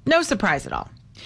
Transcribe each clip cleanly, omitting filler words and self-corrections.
No surprise at all.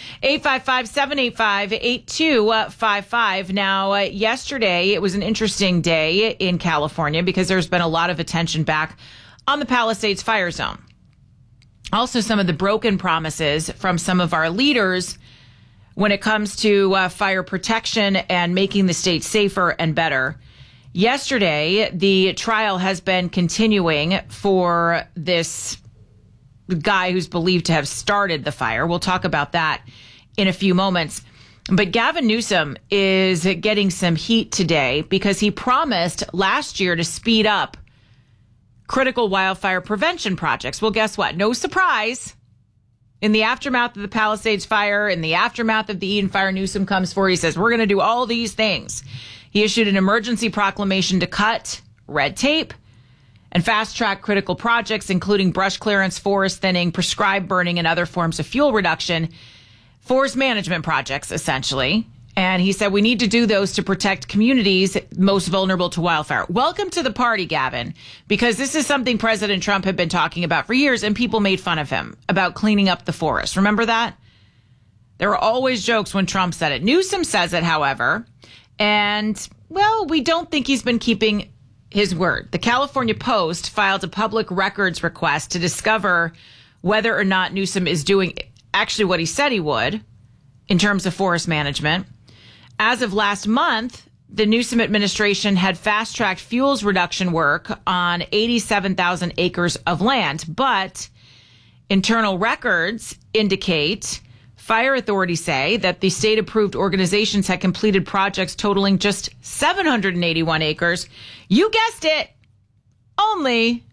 855-785-8255. Now, yesterday, it was an interesting day in California because there's been a lot of attention back on the Palisades fire zone. Also, some of the broken promises from some of our leaders when it comes to fire protection and making the state safer and better. Yesterday, the trial has been continuing for this guy who's believed to have started the fire. We'll talk about that in a few moments. But Gavin Newsom is getting some heat today because he promised last year to speed up critical wildfire prevention projects. Well, guess what? No surprise. In the aftermath of the Palisades fire, in the aftermath of the Eden fire, Newsom comes forward. He says, we're going to do all these things. He issued an emergency proclamation to cut red tape and fast-track critical projects, including brush clearance, forest thinning, prescribed burning, and other forms of fuel reduction, forest management projects, essentially. And he said we need to do those to protect communities most vulnerable to wildfire. Welcome to the party, Gavin, because this is something President Trump had been talking about for years, and people made fun of him about cleaning up the forest. Remember that? There were always jokes when Trump said it. Newsom says it, however, and, well, we don't think he's been keeping his word. The California Post filed a public records request to discover whether or not Newsom is doing actually what he said he would in terms of forest management. As of last month, the Newsom administration had fast-tracked fuels reduction work on 87,000 acres of land, but internal records indicate fire authorities say that the state-approved organizations had completed projects totaling just 781 acres. You guessed it, only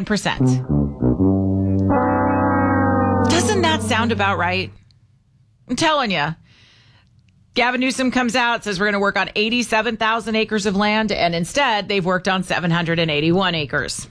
1%. Doesn't that sound about right? I'm telling you. Gavin Newsom comes out, says we're going to work on 87,000 acres of land, and instead they've worked on 781 acres.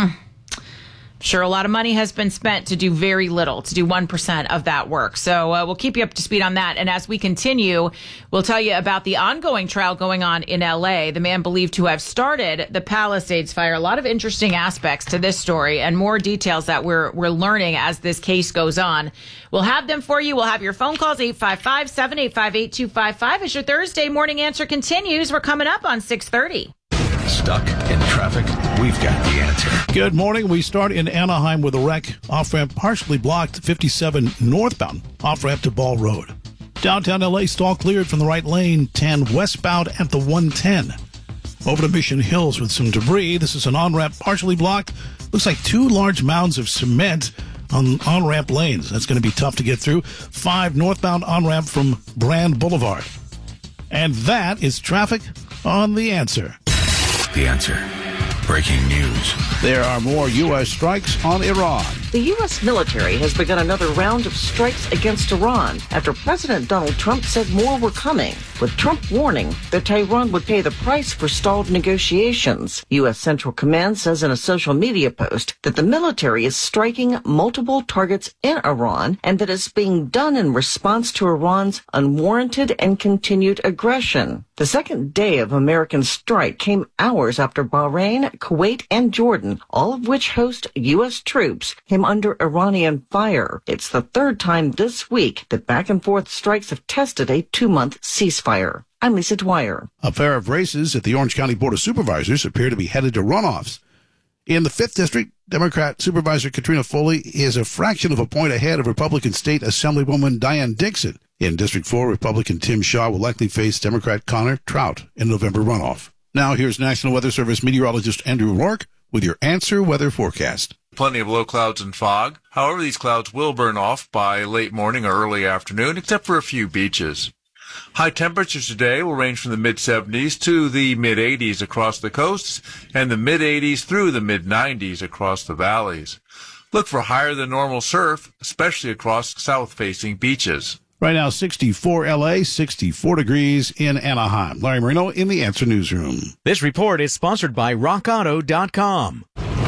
Sure, a lot of money has been spent to do very little, to do 1% of that work. So we'll keep you up to speed on that. And as we continue, we'll tell you about the ongoing trial going on in L.A., the man believed to have started the Palisades fire. A lot of interesting aspects to this story and more details that we're learning as this case goes on. We'll have them for you. We'll have your phone calls, 855-785-8255. As your Thursday morning answer continues, we're coming up on 6:30. Stuck in traffic? We've got the answer. Good morning. We start in Anaheim with a wreck. Off-ramp partially blocked, 57 northbound, off-ramp to Ball Road. Downtown L.A. stall cleared from the right lane, 10 westbound at the 110. Over to Mission Hills with some debris. This is an on-ramp partially blocked. Looks like two large mounds of cement on on-ramp lanes. That's going to be tough to get through. 5 northbound on-ramp from Brand Boulevard. And that is traffic on The Answer. The Answer. Breaking news. There are more U.S. strikes on Iran. The U.S. military has begun another round of strikes against Iran after President Donald Trump said more were coming, with Trump warning that Tehran would pay the price for stalled negotiations. U.S. Central Command says in a social media post that the military is striking multiple targets in Iran and that it's being done in response to Iran's unwarranted and continued aggression. The second day of American strike came hours after Bahrain, Kuwait, and Jordan, all of which host U.S. troops, came under Iranian fire. It's the third time this week that back-and-forth strikes have tested a 2-month ceasefire. I'm Lisa Dwyer. A pair of races at the Orange County Board of Supervisors appear to be headed to runoffs. In the 5th District, Democrat Supervisor Katrina Foley is a fraction of a point ahead of Republican State Assemblywoman Diane Dixon. In District 4, Republican Tim Shaw will likely face Democrat Connor Trout in November runoff. Now here's National Weather Service meteorologist Andrew Rourke with your Answer Weather forecast. Plenty of low clouds and fog. However, these clouds will burn off by late morning or early afternoon, except for a few beaches. High temperatures today will range from the mid-70s to the mid-80s across the coasts and the mid-80s through the mid-90s across the valleys. Look for higher than normal surf, especially across south-facing beaches. Right now, 64 L.A., 64 degrees in Anaheim. Larry Marino in the Answer Newsroom. This report is sponsored by RockAuto.com.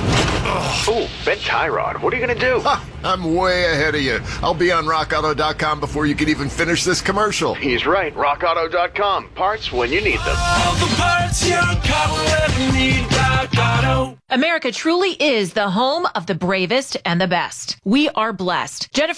Ooh, Ben Tyrod, what are you going to do? I'm way ahead of you. I'll be on RockAuto.com before you can even finish this commercial. He's right, RockAuto.com. Parts when you need them. All the parts your car will ever need, Rock Auto. America truly is the home of the bravest and the best. We are blessed. Jennifer